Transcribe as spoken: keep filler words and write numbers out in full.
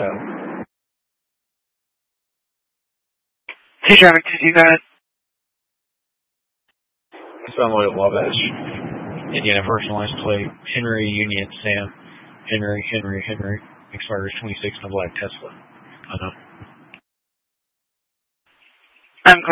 Seattle. Hey, traffic, did you got Sunlight Wabash. Indiana personalized plate. Henry Union Sam. Henry, Henry, Henry. Expires twenty-six in a black Tesla. I know. I'm